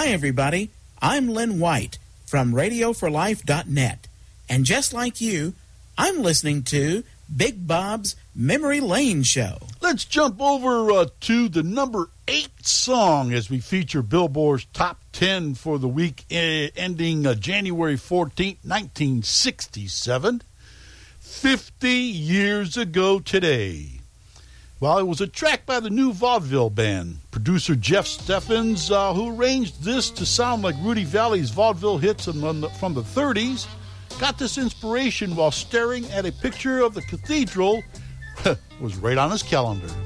Hi, everybody. I'm Lynn White from radioforlife.net. And just like you, I'm listening to Big Bob's Memory Lane Show. Let's jump over to the number 8 song as we feature Billboard's Top 10 for the week ending January 14th, 1967. 50 years ago today. Well, it was a track by the New Vaudeville Band. Producer Jeff Steffens, who arranged this to sound like Rudy Valley's vaudeville hits from the 30s, got this inspiration while staring at a picture of the cathedral was right on his calendar.